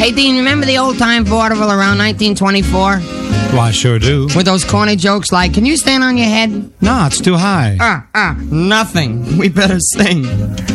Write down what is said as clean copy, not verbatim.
Hey, Dean, remember the old-time vaudeville around 1924? Well, I sure do. With those corny jokes like, can you stand on your head? No, it's too high. Nothing. We better sing.